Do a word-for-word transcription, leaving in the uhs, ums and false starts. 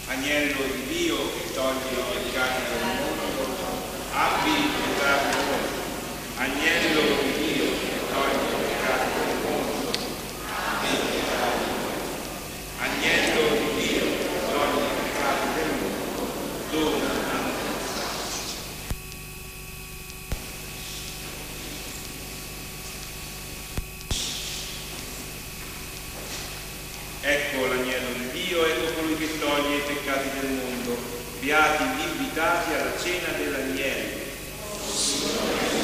Agnello di Dio che toglie i peccati del mondo, abbi pietà di noi. Agnello di Dio che toglie i peccati del mondo, abbi pietà di noi. Agnello di Dio che toglie i peccati del mondo, dona a noi. Ecco l'agnello di Dio, ecco colui che toglie i peccati del mondo. Beati gli invitati alla cena dell'agnello.